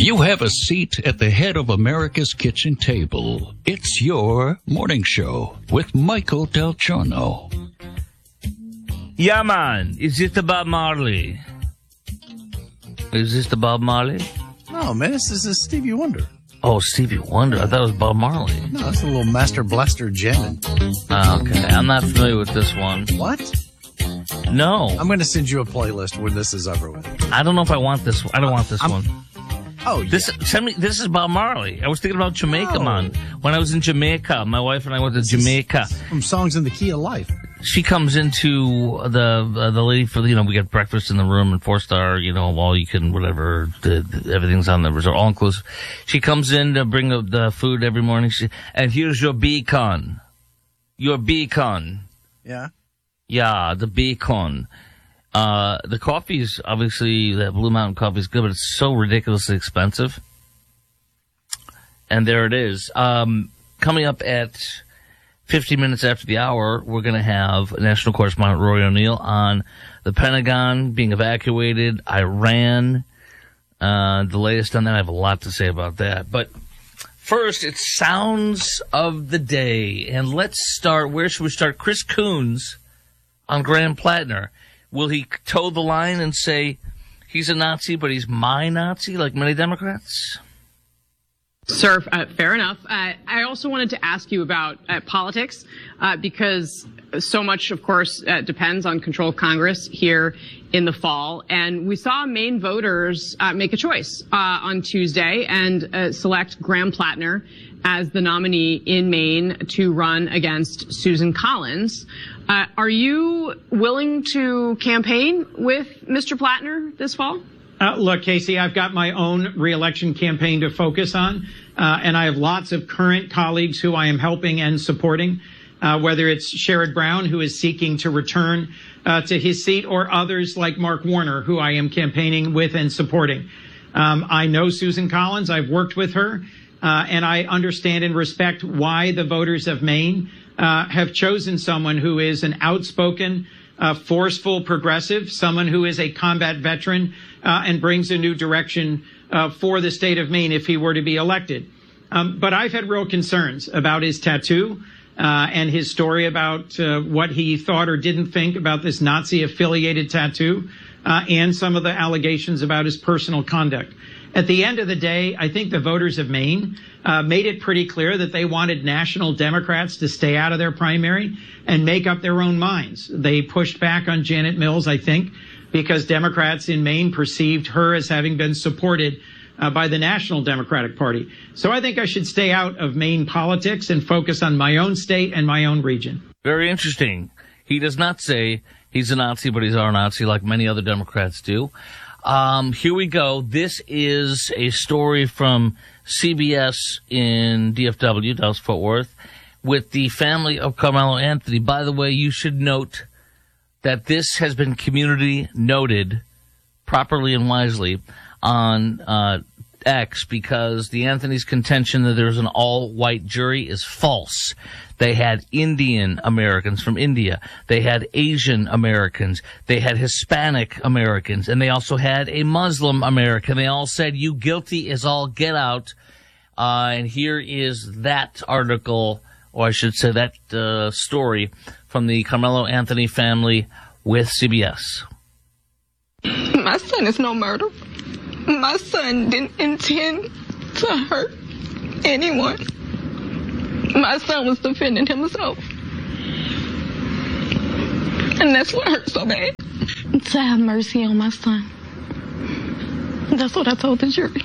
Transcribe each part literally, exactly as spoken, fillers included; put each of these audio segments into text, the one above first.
You have a seat at the head of America's kitchen table. It's your morning show with Michael Del Giorno. Yeah, man. Is this the Bob Marley? Is this the Bob Marley? No, man, this is Stevie Wonder. Oh, Stevie Wonder. I thought it was Bob Marley. No, that's a little Master Blaster jamming. Oh, okay. I'm not familiar with this one. What? No. I'm going to send you a playlist when this is over with. I don't know if I want this one. I don't want this I'm, one. Oh, yeah. This, send me, this is Bob Marley. I was thinking about Jamaica, No. man. When I was in Jamaica, my wife and I went to Jamaica. From Songs in the Key of Life. She comes into the uh, the lady for, you know, we get breakfast in the room and four star, you know, all you can, whatever, the, the, everything's on the resort, all inclusive. She comes in to bring up the food every morning. She, and here's your beacon. Your beacon. Yeah. Yeah, the beacon. Uh, the coffee's obviously, that Blue Mountain coffee is good, but it's so ridiculously expensive. And there it is. Um, coming up at fifty minutes after the hour, we're going to have national correspondent Rory O'Neill on the Pentagon being evacuated, Iran, uh, the latest on that. I have a lot to say about that. But first, it's Sounds of the Day. And let's start, where should we start? Chris Coons on Graham Plattner. Will he toe the line and say he's a Nazi, but he's my Nazi, like many Democrats? Sir, uh, fair enough. Uh, I also wanted to ask you about uh, politics, uh, because so much, of course, uh, depends on control of Congress here in the fall. And we saw Maine voters uh, make a choice uh, on Tuesday and uh, select Graham Plattner as the nominee in Maine to run against Susan Collins. Uh, are you willing to campaign with Mister Plattner this fall? Uh, look, Casey, I've got my own reelection campaign to focus on, uh, and I have lots of current colleagues who I am helping and supporting, uh, whether it's Sherrod Brown, who is seeking to return uh, to his seat, or others like Mark Warner, who I am campaigning with and supporting. Um, I know Susan Collins. I've worked with her, uh, and I understand and respect why the voters of Maine uh, have chosen someone who is an outspoken, Uh, forceful progressive, someone who is a combat veteran uh, and brings a new direction uh, for the state of Maine if he were to be elected. Um, but I've had real concerns about his tattoo uh, and his story about uh, what he thought or didn't think about this Nazi-affiliated tattoo uh, and some of the allegations about his personal conduct. At the end of the day, I think the voters of Maine uh, made it pretty clear that they wanted national Democrats to stay out of their primary and make up their own minds. They pushed back on Janet Mills, I think, because Democrats in Maine perceived her as having been supported uh, by the National Democratic Party. So I think I should stay out of Maine politics and focus on my own state and my own region. Very interesting. He does not say he's a Nazi, but he's our Nazi, like many other Democrats do. Um, here we go. This is a story from C B S in D F W, Dallas-Fort Worth, with the family of Carmelo Anthony. By the way, you should note that this has been community noted properly and wisely on uh, X, because the Anthony's contention that there's an all-white jury is false. They had Indian Americans from India. They had Asian Americans. They had Hispanic Americans. And they also had a Muslim American. They all said, you guilty as all get out. Uh, and here is that article, or I should say that uh, story from the Carmelo Anthony family with C B S. My son is no murderer. My son didn't intend to hurt anyone. My son was defending himself. And that's what hurt so bad. To have mercy on my son. That's what I told the jury.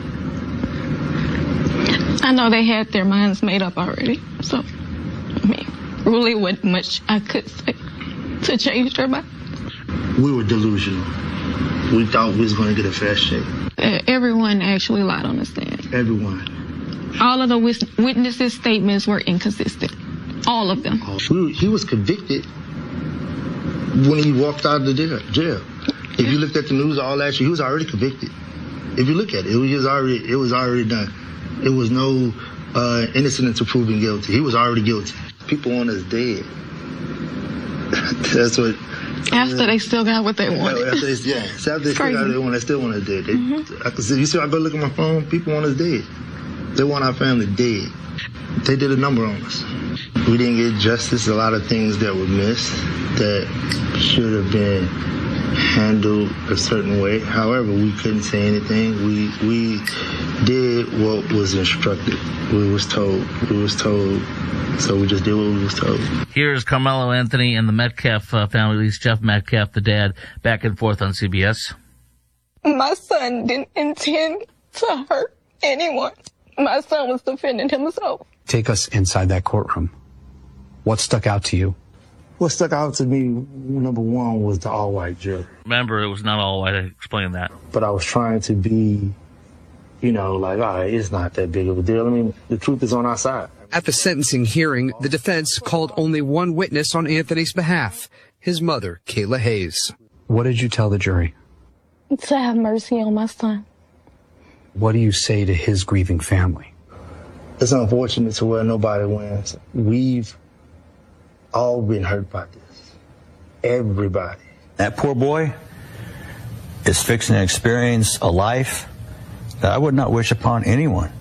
I know they had their minds made up already. So, I mean, really wasn't much I could say to change their mind. We were delusional. We thought we was going to get a fast shake. Uh, everyone actually lied on the stand. Everyone. All of the wis- witnesses' statements were inconsistent. All of them. We, he was convicted when he walked out of the jail. jail. If you looked at the news all last year, he was already convicted. If you look at it, it was already it was already done. It was no uh, innocent until proven guilty. He was already guilty. People want us dead. That's what After yeah. they still got what they wanted. Yeah, after they, yeah. So after they still got what they wanted, they still want us dead. They, mm-hmm. I can see, you see, I go look at my phone, people want us dead. They want our family dead. They did a number on us. We didn't get justice. A lot of things that were missed that should have been handled a certain way. However, we couldn't say anything. We we did what was instructed. We was told. We was told. So we just did what we was told. Here's Carmelo Anthony and the Metcalf uh, family, at least Jeff Metcalf, the dad, back and forth on C B S. My son didn't intend to hurt anyone. My son was defending himself. Take us inside that courtroom. What stuck out to you? What stuck out to me, number one, was the all-white jury. Remember, it was not all white. I explained that. But I was trying to be, you know, like, all right, it's not that big of a deal. I mean, the truth is on our side. At the sentencing hearing, the defense called only one witness on Anthony's behalf, his mother, Kayla Hayes. What did you tell the jury? To have mercy on my son. What do you say to his grieving family? It's unfortunate to where nobody wins. We've all been hurt by this. Everybody. That poor boy is fixing to experience a life that I would not wish upon anyone.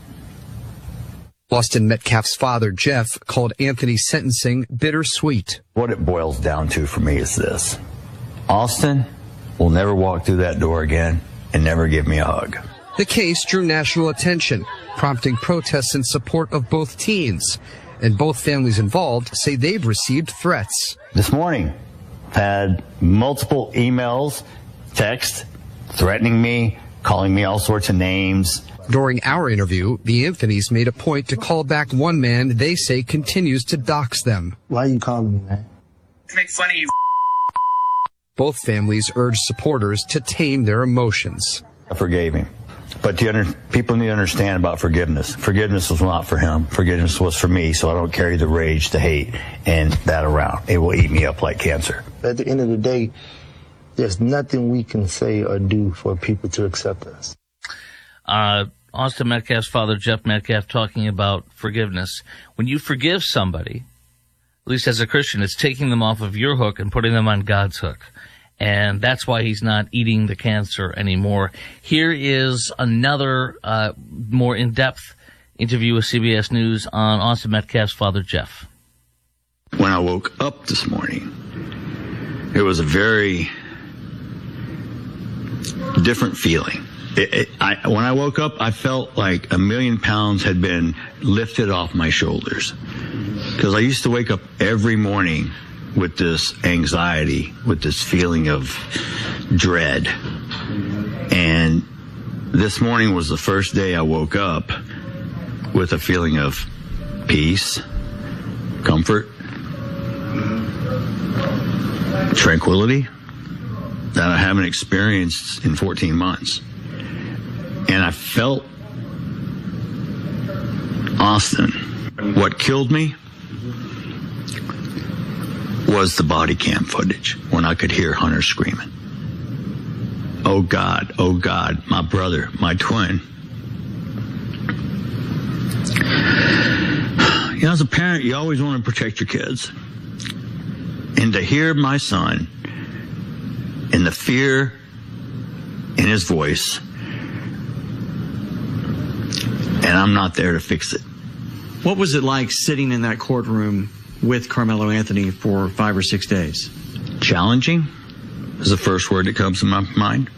Austin Metcalf's father, Jeff, called Anthony's sentencing bittersweet. What it boils down to for me is this. Austin will never walk through that door again and never give me a hug. The case drew national attention, prompting protests in support of both teens. And both families involved say they've received threats. This morning, I've had multiple emails, texts, threatening me, calling me all sorts of names. During our interview, the Anthonys made a point to call back one man they say continues to dox them. Why are you calling me, man? To make fun of you. Both families urged supporters to tame their emotions. I forgave him. But the under, people need to understand about forgiveness. Forgiveness was not for him. Forgiveness was for me, so I don't carry the rage, the hate, and that around. It will eat me up like cancer. At the end of the day, there's nothing we can say or do for people to accept us. Uh, Austin Metcalf's father, Jeff Metcalf, talking about forgiveness. When you forgive somebody, at least as a Christian, it's taking them off of your hook and putting them on God's hook. And that's why he's not eating the cancer anymore. Here is another uh, more in-depth interview with C B S News on Austin Metcalf's father, Jeff. When I woke up this morning, it was a very different feeling. It, it, I, when I woke up, I felt like a million pounds had been lifted off my shoulders. Because I used to wake up every morning with this anxiety, with this feeling of dread. And this morning was the first day I woke up with a feeling of peace, comfort, tranquility that I haven't experienced in fourteen months. And I felt Austin. What killed me was the body cam footage when I could hear Hunter screaming. Oh God, oh God, my brother, my twin. You know, as a parent, you always want to protect your kids. And to hear my son and the fear in his voice, and I'm not there to fix it. What was it like sitting in that courtroom with Carmelo Anthony for five or six days? Challenging is the first word that comes to my mind.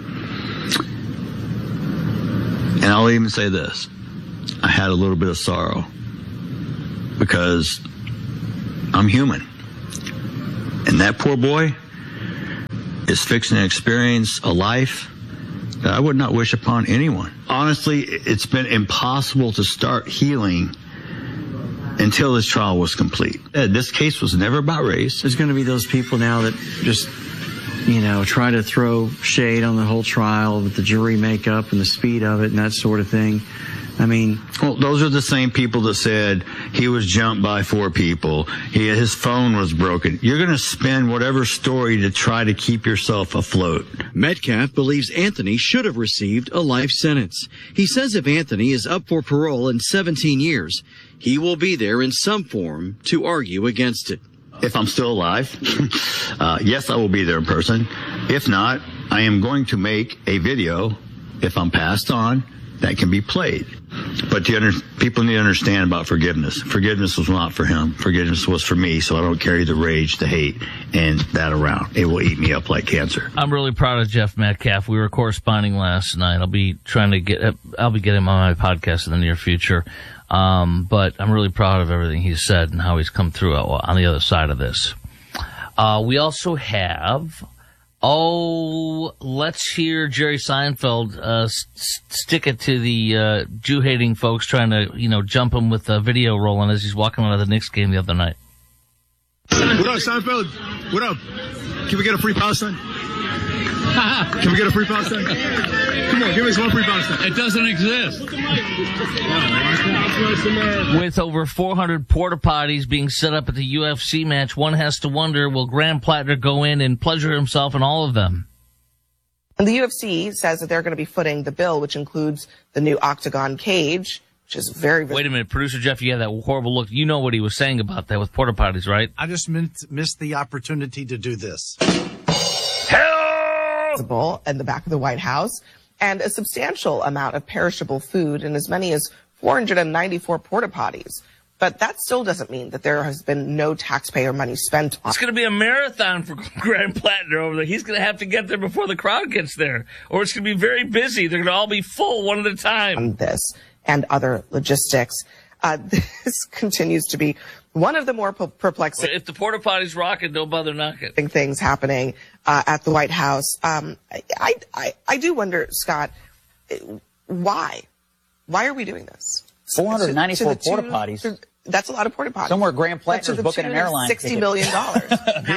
And I'll even say this. I had a little bit of sorrow because I'm human. And that poor boy is fixing to experience a life that I would not wish upon anyone. Honestly, it's been impossible to start healing until this trial was complete. This case was never about race. There's going to be those people now that just, you know, try to throw shade on the whole trial with the jury makeup and the speed of it and that sort of thing. I mean, well, those are the same people that said he was jumped by four people. He, his phone was broken. You're going to spin whatever story to try to keep yourself afloat. Metcalf believes Anthony should have received a life sentence. He says if Anthony is up for parole in seventeen years, he will be there in some form to argue against it. if I'm still alive, uh, yes, I will be there in person. If not, I am going to make a video, if I'm passed on, that can be played. But the under, people need to understand about forgiveness. Forgiveness was not for him. Forgiveness was for me, so I don't carry the rage, the hate, and that around. It will eat me up like cancer. I'm really proud of Jeff Metcalf. We were corresponding last night. I'll be trying to get, I'll be getting him on my podcast in the near future. Um, but I'm really proud of everything he's said and how he's come through on the other side of this. Uh, we also have... Oh, let's hear Jerry Seinfeld uh, st- stick it to the uh, Jew-hating folks trying to, you know, jump him with the video rolling as he's walking out of the Knicks game the other night. What up, Seinfeld? What up? Can we get a free Palestine? Can we get a free Palestine? Come on, give us one free Palestine. It doesn't exist. With over four hundred porta potties being set up at the U F C match, one has to wonder, will Graham Plattner go in and pleasure himself in all of them? And the U F C says that they're going to be footing the bill, which includes the new octagon cage, which is very, very... Wait a minute, Producer Jeff, you had that horrible look. You know what he was saying about that with porta potties, right? I just missed the opportunity to do this. Hell! In the back of the White House, and a substantial amount of perishable food and as many as four hundred ninety-four porta potties. But that still doesn't mean that there has been no taxpayer money spent on. It's going to be a marathon for Graham Plattner over there. He's going to have to get there before the crowd gets there, or it's going to be very busy. They're going to all be full one at a time. On this and other logistics. Uh, this continues to be one of the more perplexing. If the porta potties rocking, don't bother knocking. Things happening uh, at the White House. Um, I, I, I do wonder, Scott, why? Why are we doing this? four hundred ninety-four porta potties. To, that's a lot of porta potties. Somewhere Graham Plattner's booking an airline sixty million dollars.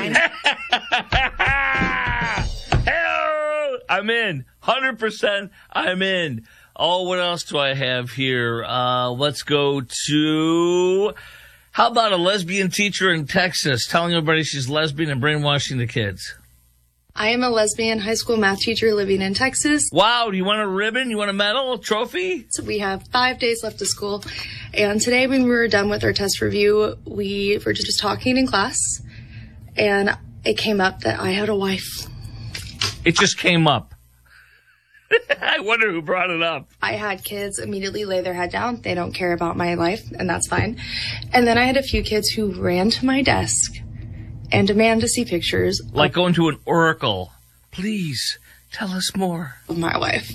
Hell, I'm in. one hundred percent I'm in. Oh, what else do I have here? Uh, let's go to, how about a lesbian teacher in Texas telling everybody she's lesbian and brainwashing the kids? I am a lesbian high school math teacher living in Texas. Wow, do you want a ribbon? You want a medal, a trophy? So we have five days left of school. And today when we were done with our test review, we were just talking in class. And it came up that I had a wife. It just came up. I wonder who brought it up. I had kids immediately lay their head down. They don't care about my life, and that's fine. And then I had a few kids who ran to my desk and demand to see pictures. Like going to an oracle. Please, tell us more. Of my wife.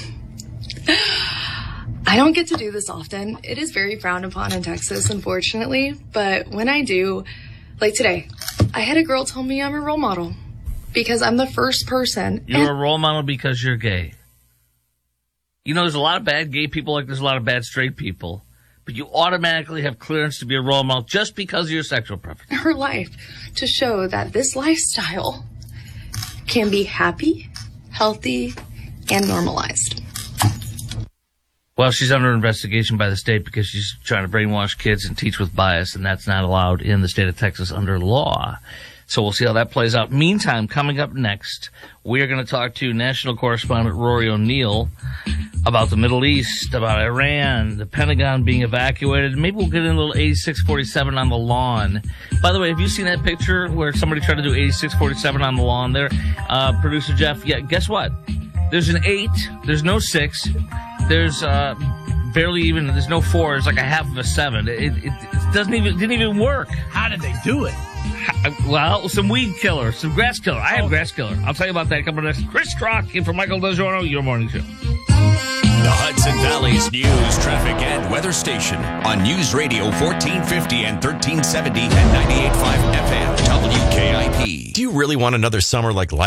I don't get to do this often. It is very frowned upon in Texas, unfortunately. But when I do, like today, I had a girl tell me I'm a role model because I'm the first person. You're a role model because you're gay. You know, there's a lot of bad gay people like there's a lot of bad straight people. But you automatically have clearance to be a role model just because of your sexual preference. Her life to show that this lifestyle can be happy, healthy, and normalized. Well, she's under investigation by the state because she's trying to brainwash kids and teach with bias, and that's not allowed in the state of Texas under law. So we'll see how that plays out. Meantime, coming up next, we are going to talk to national correspondent Rory O'Neill about the Middle East, about Iran, the Pentagon being evacuated. Maybe we'll get in a little eighty-six forty-seven on the lawn. By the way, have you seen that picture where somebody tried to do eighty-six forty-seven on the lawn there? Uh, Producer Jeff, yeah, guess what? There's an eight. There's no six. There's uh, barely even, there's no four. There's like a half of a seven. It, it, it doesn't even, didn't even work. How did they do it? Well, some weed killer, some grass killer. I have oh. grass killer. I'll tell you about that coming next. Chris Crock in for Michael DeGiorno, your morning show. The Hudson Valley's news, traffic, and weather station on News Radio fourteen fifty and thirteen seventy and ninety-eight point five F M W K I P. Do you really want another summer like last?